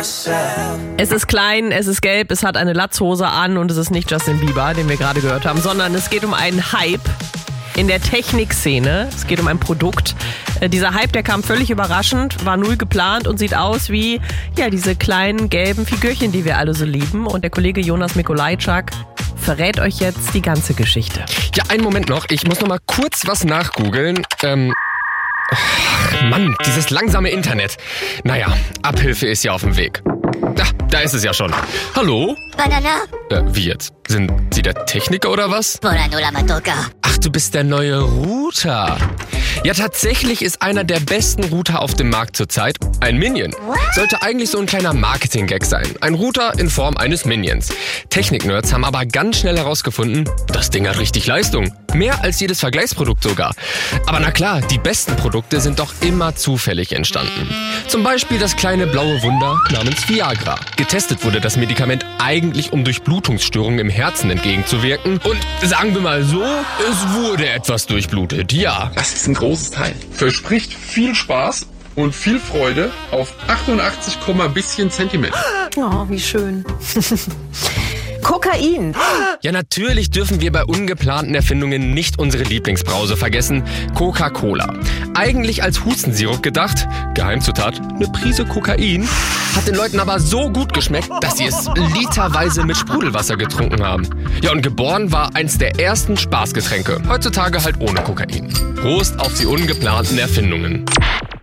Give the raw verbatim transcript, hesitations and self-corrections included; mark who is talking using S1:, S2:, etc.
S1: Es ist klein, es ist gelb, es hat eine Latzhose an und es ist nicht Justin Bieber, den wir gerade gehört haben, sondern es geht um einen Hype in der Technikszene. Es geht um ein Produkt. Äh, dieser Hype, der kam völlig überraschend, war null geplant und sieht aus wie ja diese kleinen gelben Figürchen, die wir alle so lieben. Und der Kollege Jonas Mikolajczak verrät euch jetzt die ganze Geschichte.
S2: Ja, einen Moment noch. Ich muss noch mal kurz was nachgoogeln. Ähm... Ach, Mann, dieses langsame Internet. Naja, Abhilfe ist ja auf dem Weg. Da, da ist es ja schon. Hallo?
S3: Banana?
S2: Äh, wie jetzt? Sind Sie der Techniker oder was?
S3: Moranula Matoka.
S2: Ach, du bist der neue Router. Ja, tatsächlich ist einer der besten Router auf dem Markt zurzeit ein Minion. Sollte eigentlich so ein kleiner Marketing-Gag sein. Ein Router in Form eines Minions. Technik-Nerds haben aber ganz schnell herausgefunden, das Ding hat richtig Leistung. Mehr als jedes Vergleichsprodukt sogar. Aber na klar, die besten Produkte sind doch immer zufällig entstanden. Zum Beispiel das kleine blaue Wunder namens Viagra. Getestet wurde das Medikament eigentlich, um Durchblutungsstörungen im Herzen entgegenzuwirken. Und sagen wir mal so, es wurde etwas durchblutet, ja.
S4: Das ist ein großes Teil. Verspricht viel Spaß und viel Freude auf achtundachtzig, bisschen Zentimeter.
S1: Oh, wie schön. Kokain.
S2: Ja, natürlich dürfen wir bei ungeplanten Erfindungen nicht unsere Lieblingsbrause vergessen, Coca-Cola. Eigentlich als Hustensirup gedacht, Geheimzutat, eine Prise Kokain, hat den Leuten aber so gut geschmeckt, dass sie es literweise mit Sprudelwasser getrunken haben. Ja, und geboren war eins der ersten Spaßgetränke, heutzutage halt ohne Kokain. Prost auf die ungeplanten Erfindungen.